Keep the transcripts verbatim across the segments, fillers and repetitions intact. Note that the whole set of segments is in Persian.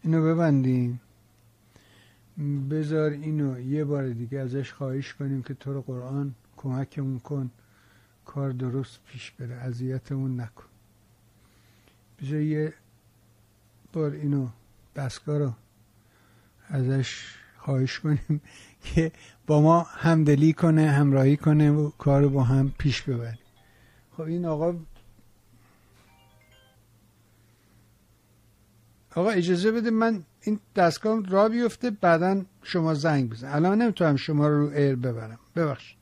اینو ببندیم. بذار اینو یه بار دیگه ازش خواهش کنیم که تو رو قرآن کمکمون کن کار درست پیش بره، اذیتمون نکن. بذار یه بار اینو دستگاه رو ازش خواهش کنیم که با ما همدلی کنه، همراهی کنه و کار رو با هم پیش ببریم. خب این آقا آقا اجازه بده من این دستگاه را بیفته، بعدن شما زنگ بزن. الان نمیتونم شما رو رو ایر ببرم، ببخشید،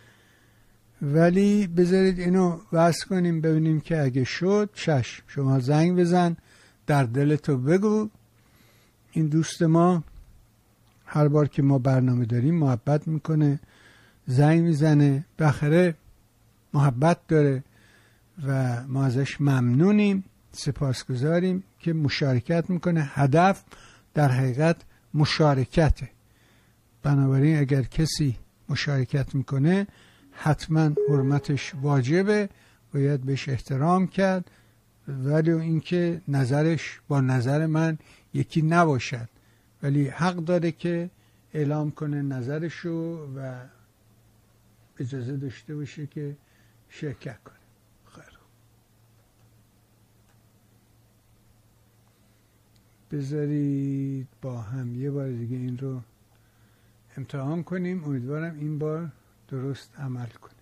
ولی بذارید اینو وصل کنیم ببینیم که اگه شد چشم شما زنگ بزن، در دلتو بگو. این دوست ما هر بار که ما برنامه داریم محبت میکنه، زنگ میزنه، بالاخره محبت داره و ما ازش ممنونیم، سپاسگزاریم که مشارکت میکنه. هدف در حقیقت مشارکته، بنابراین اگر کسی مشارکت میکنه حتما حرمتش واجبه، باید بهش احترام کرد، ولی اینکه نظرش با نظر من یکی نباشد، ولی حق داره که اعلام کنه نظرشو و اجازه داشته باشه که شرکت کنه. خیر، بذارید با هم یه بار دیگه این رو امتحان کنیم، امیدوارم این بار درست عمل کنیم.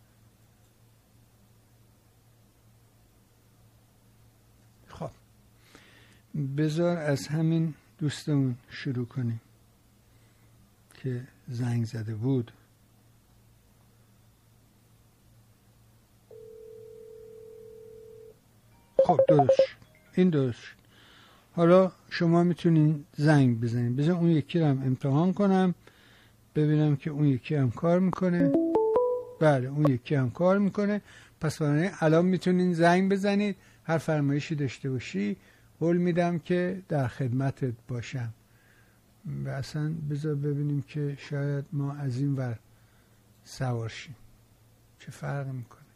خب بذار از همین دوستمون شروع کنیم که زنگ زده بود. خب درست، این درست. حالا شما میتونین زنگ بزنید. بذار اون یکی رو هم امتحان کنم ببینم که اون یکی هم کار میکنه. بله اون یکی هم کار میکنه. پس برای الان میتونین زنگ بزنید، هر فرمایشی داشته باشی قول میدم که در خدمتت باشم. و اصلا بذار ببینیم که شاید ما از این ور سوار شیم، چه فرق میکنه.